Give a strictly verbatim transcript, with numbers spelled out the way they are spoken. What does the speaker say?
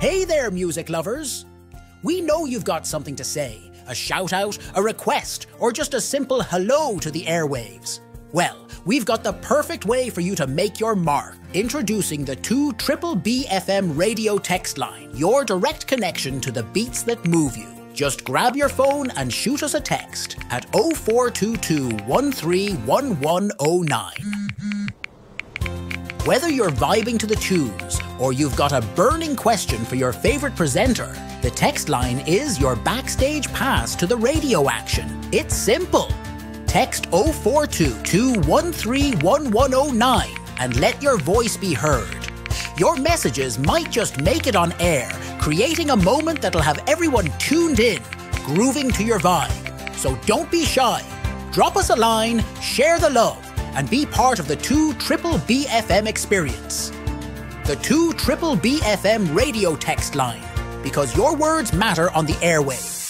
Hey there, music lovers! We know you've got something to say, a shout out, a request, or just a simple hello to the airwaves. Well, we've got the perfect way for you to make your mark. Introducing the two Triple B F M radio text line, your direct connection to the beats that move you. Just grab your phone and shoot us a text at oh four two two, one three one one oh nine. Whether you're vibing to the tunes or you've got a burning question for your favourite presenter, the text line is your backstage pass to the radio action. It's simple. Text oh four two two, one three one one oh nine and let your voice be heard. Your messages might just make it on air, creating a moment that'll have everyone tuned in, grooving to your vibe. So don't be shy. Drop us a line, share the love, and be part of the two Triple B F M experience. The two Triple B F M radio text line, because your words matter on the airwaves.